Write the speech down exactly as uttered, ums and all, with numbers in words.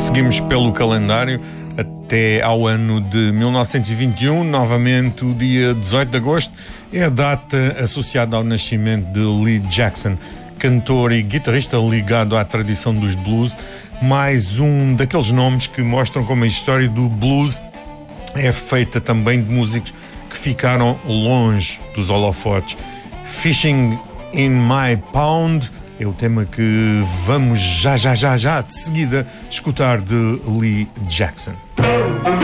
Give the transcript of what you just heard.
Seguimos pelo calendário até ao ano de mil novecentos e vinte e um, novamente o dia dezoito de agosto, é a data associada ao nascimento de Lee Jackson, cantor e guitarrista ligado à tradição dos blues, mais um daqueles nomes que mostram como a história do blues é feita também de músicos que ficaram longe dos holofotes. Fishing in My Pond é o tema que vamos já, já, já, já de seguida escutar de Lee Jackson.